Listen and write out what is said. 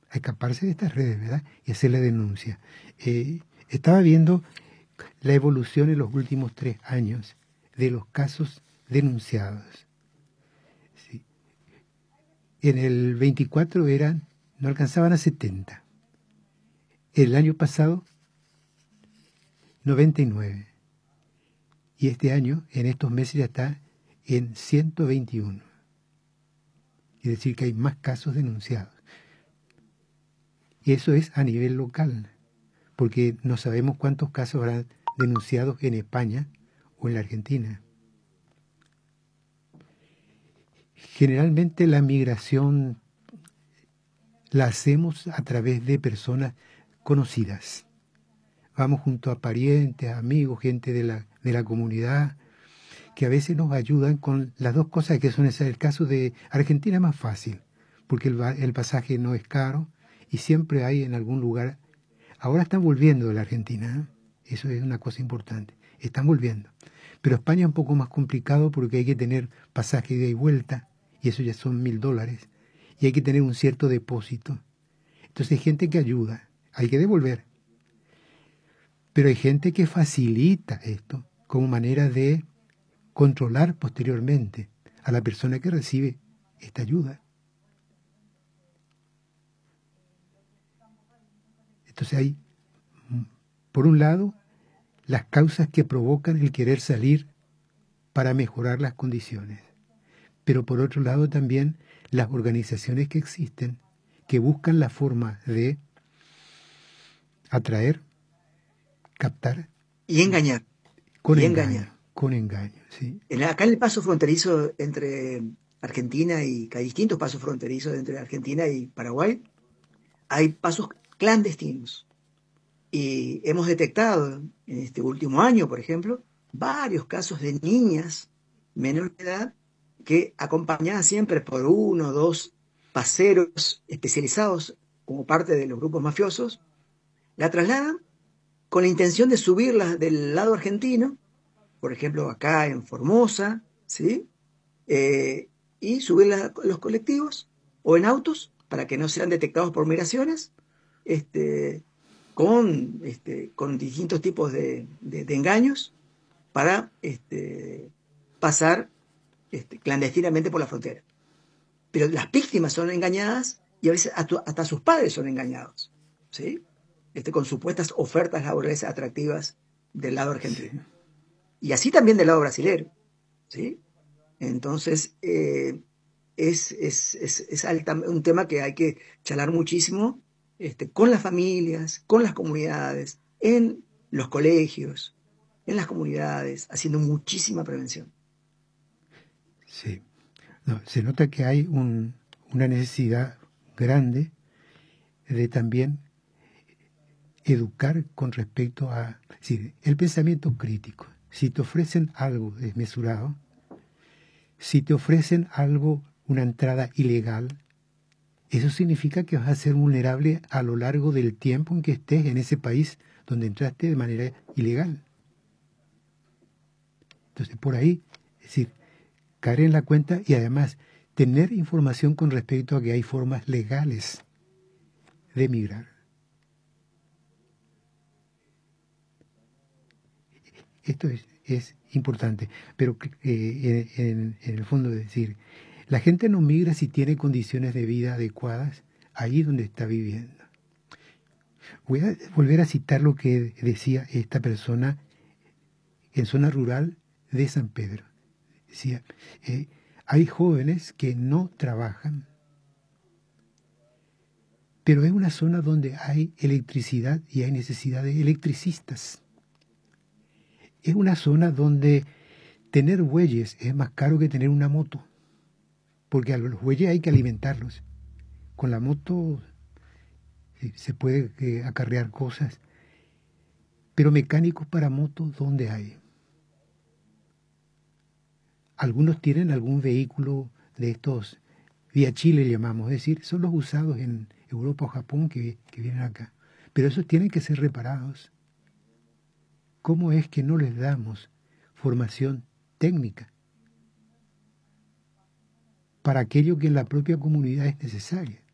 a escaparse de estas redes, ¿verdad? Y hacer la denuncia. Estaba viendo la evolución en los últimos 3 años de los casos denunciados. ¿Sí? En el 24 no alcanzaban a 70. El año pasado, 99. Y este año, en estos meses, ya está en 121. Es decir, que hay más casos denunciados. Y eso es a nivel local, porque no sabemos cuántos casos habrán denunciados en España o en la Argentina. Generalmente la migración la hacemos a través de personas conocidas. Vamos junto a parientes, amigos, gente de la comunidad, que a veces nos ayudan con las dos cosas que son esas. El caso de Argentina es más fácil, porque el pasaje no es caro y siempre hay en algún lugar. Ahora están volviendo de la Argentina, ¿eh? Eso es una cosa importante. Están volviendo. Pero España es un poco más complicado porque hay que tener pasaje de ida y vuelta, y eso ya son $1.000, y hay que tener un cierto depósito. Entonces hay gente que ayuda, hay que devolver. Pero hay gente que facilita esto como manera de controlar posteriormente a la persona que recibe esta ayuda. Entonces hay, por un lado, las causas que provocan el querer salir para mejorar las condiciones. Pero por otro lado también las organizaciones que existen que buscan la forma de atraer, captar Y engañar. con Y engaño, engañar. ¿sí? Acá en el paso fronterizo entre Argentina que hay distintos pasos fronterizos entre Argentina y Paraguay, hay pasos clandestinos. Y hemos detectado en este último año, por ejemplo, varios casos de niñas menor de edad que, acompañadas siempre por 1 o 2 paseros especializados como parte de los grupos mafiosos, la trasladan con la intención de subirla del lado argentino, por ejemplo acá en Formosa, ¿sí? Y subirla en los colectivos o en autos para que no sean detectados por migraciones, este, con distintos tipos de engaños para pasar clandestinamente por la frontera. Pero las víctimas son engañadas y a veces hasta sus padres son engañados, ¿sí? Con supuestas ofertas laborales atractivas del lado Sí. argentino. Y así también del lado brasileño, ¿sí? Entonces, es un tema que hay que charlar muchísimo con las familias, con las comunidades, en los colegios, en las comunidades, haciendo muchísima prevención. Sí. No, se nota que hay una necesidad grande de también educar con respecto a el pensamiento crítico. Si te ofrecen algo desmesurado, si te ofrecen algo, una entrada ilegal, eso significa que vas a ser vulnerable a lo largo del tiempo en que estés en ese país donde entraste de manera ilegal. Entonces, por ahí, es decir, caer en la cuenta y además tener información con respecto a que hay formas legales de emigrar. Esto es importante, pero en el fondo es decir, la gente no migra si tiene condiciones de vida adecuadas ahí donde está viviendo. Voy a volver a citar lo que decía esta persona en zona rural de San Pedro. Decía, hay jóvenes que no trabajan, pero es una zona donde hay electricidad y hay necesidad de electricistas. Es una zona donde tener bueyes es más caro que tener una moto, porque a los bueyes hay que alimentarlos. Con la moto se puede acarrear cosas, pero mecánicos para motos, ¿dónde hay? Algunos tienen algún vehículo de estos, vía Chile llamamos, es decir, son los usados en Europa o Japón que vienen acá. Pero esos tienen que ser reparados. ¿Cómo es que no les damos formación técnica para aquello que en la propia comunidad es necesaria?